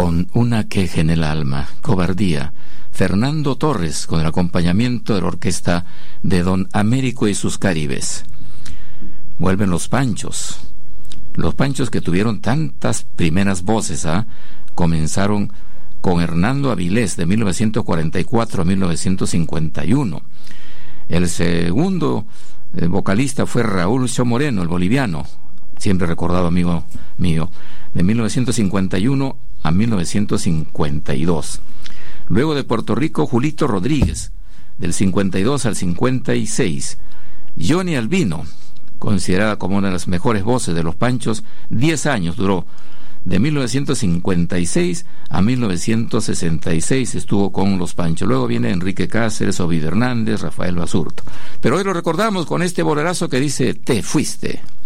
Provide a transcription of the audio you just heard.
con Una queja en el alma, Cobardía. Fernando Torres, con el acompañamiento de la orquesta de Don Américo y sus Caribes. Vuelven los Panchos que tuvieron tantas primeras voces, comenzaron con Hernando Avilés de 1944 a 1951. El segundo vocalista fue Raúl Cho Moreno, el boliviano, siempre recordado amigo mío, de 1951 a 1952. Luego de Puerto Rico, Julito Rodríguez, del 52 al 56. Johnny Albino, considerada como una de las mejores voces de los Panchos, 10 años duró. De 1956 a 1966 estuvo con los Panchos. Luego viene Enrique Cáceres, Ovidio Hernández, Rafael Basurto. Pero hoy lo recordamos con este bolerazo que dice Te fuiste.